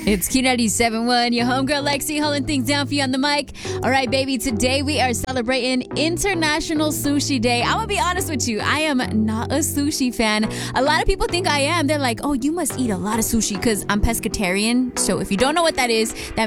It's Q97.1, your homegirl Lexi holding things down for you on the mic. All right, baby, today we are celebrating International Sushi Day. I'm going to be honest with you, I am not a sushi fan. A lot of people think I am. They're like, oh, you must eat a lot of sushi because I'm pescatarian. So if you don't know what that is, that